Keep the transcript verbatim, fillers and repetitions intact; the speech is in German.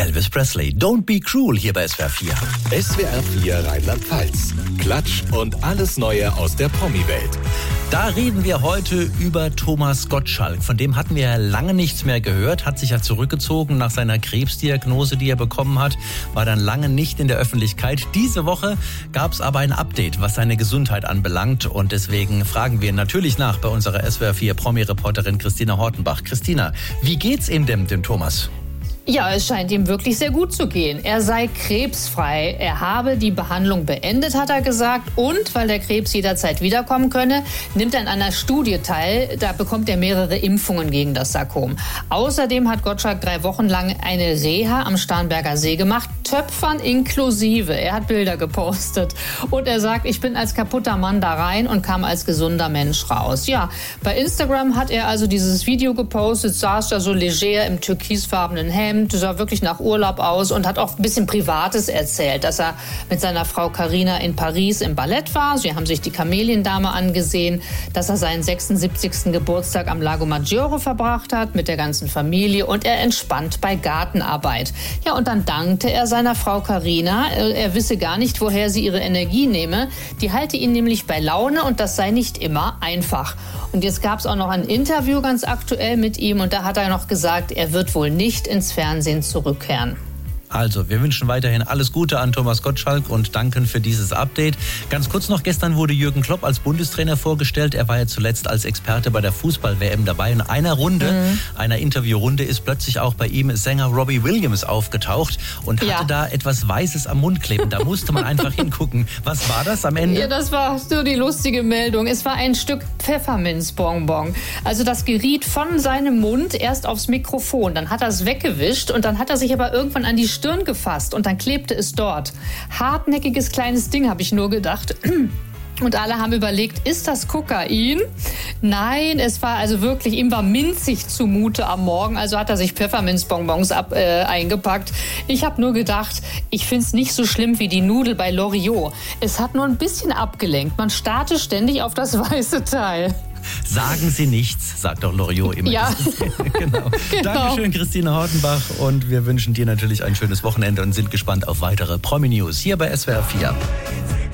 Elvis Presley, Don't Be Cruel hier bei S W R vier. S W R vier Rheinland-Pfalz. Klatsch und alles Neue aus der Promi-Welt. Da reden wir heute über Thomas Gottschalk. Von dem hatten wir ja lange nichts mehr gehört, hat sich ja zurückgezogen nach seiner Krebsdiagnose, die er bekommen hat, war dann lange nicht in der Öffentlichkeit. Diese Woche gab es aber ein Update, was seine Gesundheit anbelangt, und deswegen fragen wir natürlich nach bei unserer S W R vier Promi-Reporterin Christina Hortenbach. Christina, wie geht's ihm denn, dem Thomas? Ja, es scheint ihm wirklich sehr gut zu gehen. Er sei krebsfrei. Er habe die Behandlung beendet, hat er gesagt. Und weil der Krebs jederzeit wiederkommen könne, nimmt er an einer Studie teil. Da bekommt er mehrere Impfungen gegen das Sarkom. Außerdem hat Gottschalk drei Wochen lang eine Reha am Starnberger See gemacht. Töpfern inklusive. Er hat Bilder gepostet. Und er sagt, ich bin als kaputter Mann da rein und kam als gesunder Mensch raus. Ja, bei Instagram hat er also dieses Video gepostet, saß da so leger im türkisfarbenen Hemd, sah wirklich nach Urlaub aus und hat auch ein bisschen Privates erzählt, dass er mit seiner Frau Carina in Paris im Ballett war. Sie haben sich die Kameliendame angesehen, dass er seinen sechsundsiebzigsten Geburtstag am Lago Maggiore verbracht hat mit der ganzen Familie, und er entspannt bei Gartenarbeit. Ja, und dann dankte er seiner Frau Carina. Er wisse gar nicht, woher sie ihre Energie nehme. Die halte ihn nämlich bei Laune, und das sei nicht immer einfach. Und jetzt gab es auch noch ein Interview ganz aktuell mit ihm, und da hat er noch gesagt, er wird wohl nicht ins Fernsehen zurückkehren. Also, wir wünschen weiterhin alles Gute an Thomas Gottschalk und danken für dieses Update. Ganz kurz noch, gestern wurde Jürgen Klopp als Bundestrainer vorgestellt. Er war ja zuletzt als Experte bei der Fußball-W M dabei. In einer Runde, mhm. einer Interviewrunde, ist plötzlich auch bei ihm Sänger Robbie Williams aufgetaucht und hatte ja. da etwas Weißes am Mund kleben. Da musste man einfach hingucken. Was war das am Ende? Ja, das war so die lustige Meldung. Es war ein Stück Pfefferminzbonbon. Also das geriet von seinem Mund erst aufs Mikrofon. Dann hat er es weggewischt, und dann hat er sich aber irgendwann an die Stirn gefasst, und dann klebte es dort. Hartnäckiges kleines Ding, habe ich nur gedacht. Und alle haben überlegt, ist das Kokain? Nein, es war also wirklich, ihm war minzig zumute am Morgen, also hat er sich Pfefferminzbonbons ab, äh, eingepackt. Ich habe nur gedacht, ich finde es nicht so schlimm wie die Nudel bei Loriot. Es hat nur ein bisschen abgelenkt. Man starrte ständig auf das weiße Teil. Sagen Sie nichts, sagt doch Loriot immer. Ja, genau. genau. Dankeschön, Christine Hortenbach, und wir wünschen dir natürlich ein schönes Wochenende und sind gespannt auf weitere Promi-News hier bei S W R vier.